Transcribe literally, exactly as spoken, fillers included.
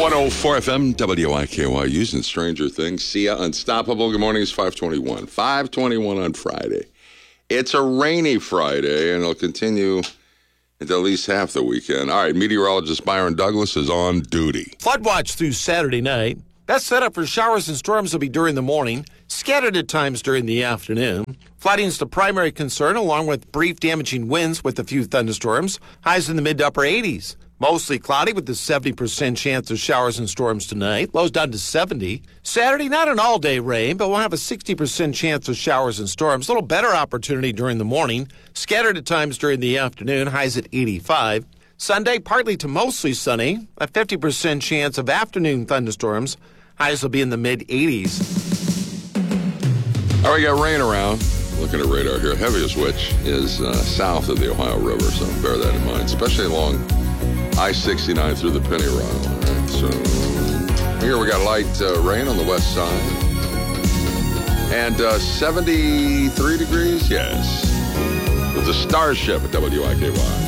one oh four F M, W I K Y, using Stranger Things. Sia, Unstoppable. Good morning, it's five twenty-one. five twenty-one on Friday. It's a rainy Friday, and it'll continue into at least half the weekend. All right, meteorologist Byron Douglas is on duty. Flood watch through Saturday night. Best setup for showers and storms will be during the morning, scattered at times during the afternoon. Flooding is the primary concern, along with brief damaging winds with a few thunderstorms. Highs in the mid to upper eighties. Mostly cloudy with a seventy percent chance of showers and storms tonight. Lows down to seventy. Saturday, not an all-day rain, but we'll have a sixty percent chance of showers and storms. A little better opportunity during the morning. Scattered at times during the afternoon. Highs at eighty-five. Sunday, partly to mostly sunny. A fifty percent chance of afternoon thunderstorms. Highs will be in the mid-eighties. All right, we got rain around. Looking at radar here. Heaviest which is uh, south of the Ohio River, so bear that in mind, especially along I sixty-nine through the Penny Run. All right, so here we got light uh, rain on the west side. And uh, seventy-three degrees, yes. With the Starship at W I K Y.